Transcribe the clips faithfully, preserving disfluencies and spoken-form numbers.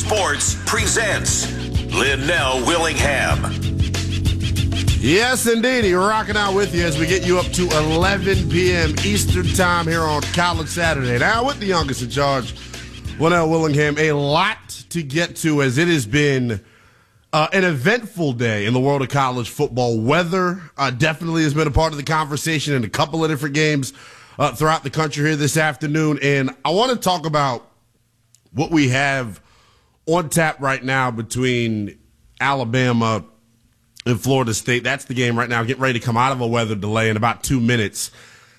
Sports presents Linnell Willingham. Yes, indeed. We're rocking out with you as we get you up to eleven p.m. Eastern time here on College Saturday. Now with the youngest in charge, Linnell Willingham. A lot to get to as it has been uh, an eventful day in the world of college football. Weather uh, definitely has been a part of the conversation in a couple of different games uh, throughout the country here this afternoon. And I want to talk about what we have on tap right now between Alabama and Florida State. That's the game right now. Getting ready to come out of a weather delay in about two minutes.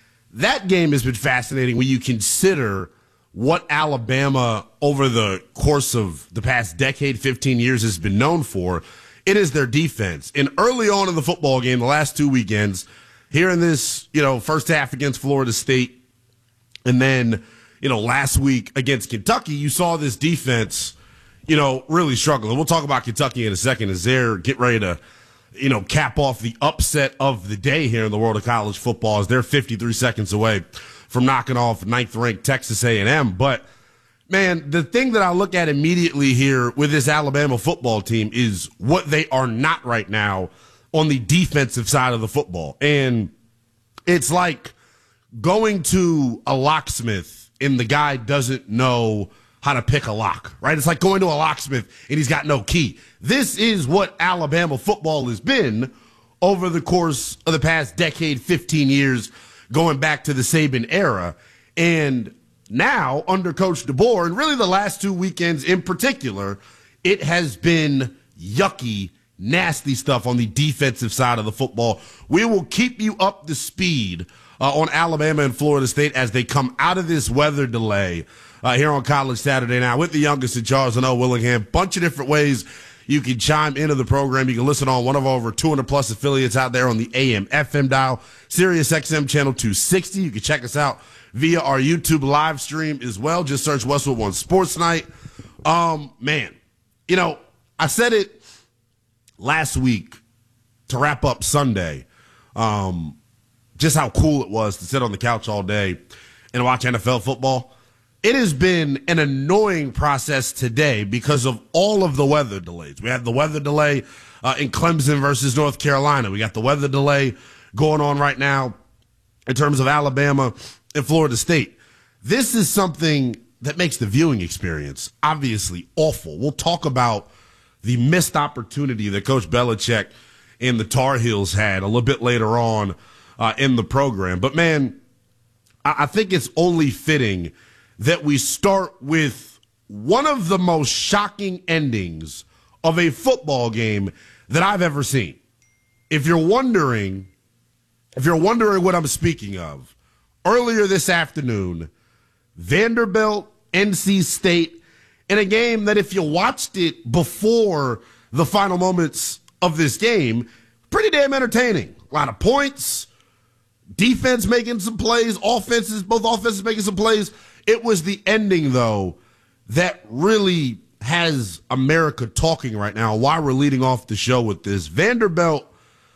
That game has been fascinating when you consider what Alabama over the course of the past decade, fifteen years, has been known for. It is their defense. And early on in the football game, the last two weekends, here in this, you know, first half against Florida State, and then, you know, last week against Kentucky, you saw this defense, you know, really struggling. We'll talk about Kentucky in a second as they're getting ready to, you know, cap off the upset of the day here in the world of college football as they're fifty-three seconds away from knocking off ninth-ranked Texas A and M. But, man, the thing that I look at immediately here with this Alabama football team is what they are not right now on the defensive side of the football. And it's like going to a locksmith and the guy doesn't know how to pick a lock, right? It's like going to a locksmith and he's got no key. This is what Alabama football has been over the course of the past decade, fifteen years, going back to the Saban era. And now, under Coach DeBoer, and really the last two weekends in particular, it has been yucky, nasty stuff on the defensive side of the football. We will keep you up to speed uh, on Alabama and Florida State as they come out of this weather delay uh, here on College Saturday Now with the youngest in charge, Linnell Willingham. Bunch of different ways you can chime into the program. You can listen on one of our over two hundred plus affiliates out there on the A M F M dial, Sirius X M channel two sixty. You can check us out via our YouTube live stream as well. Just search Westwood One Sports Night. Um, man, you know, I said it last week to wrap up Sunday, um, just how cool it was to sit on the couch all day and watch N F L football. It has been an annoying process today because of all of the weather delays. We had the weather delay uh, in Clemson versus North Carolina. We got the weather delay going on right now in terms of Alabama and Florida State. This is something that makes the viewing experience obviously awful. We'll talk about the missed opportunity that Coach Belichick and the Tar Heels had a little bit later on uh, in the program. But, man, I, I think it's only fitting that we start with one of the most shocking endings of a football game that I've ever seen. If you're wondering, if you're wondering what I'm speaking of, earlier this afternoon, Vanderbilt, N C State, in a game that if you watched it before the final moments of this game, pretty damn entertaining. A lot of points, defense making some plays, offenses, both offenses making some plays. It was the ending, though, that really has America talking right now. Why we're leading off the show with this. Vanderbilt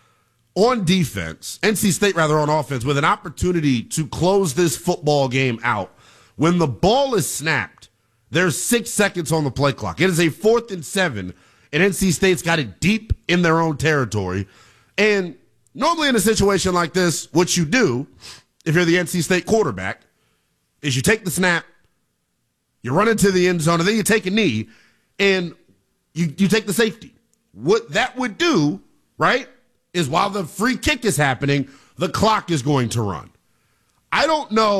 on defense, N C State rather on offense, with an opportunity to close this football game out. When the ball is snapped, there's six seconds on the play clock. It is a fourth and seven, and N C State's got it deep in their own territory. And normally in a situation like this, what you do, if you're the N C State quarterback, is you take the snap, you run into the end zone, and then you take a knee, and you, you take the safety. What that would do, right, is while the free kick is happening, the clock is going to run. I don't know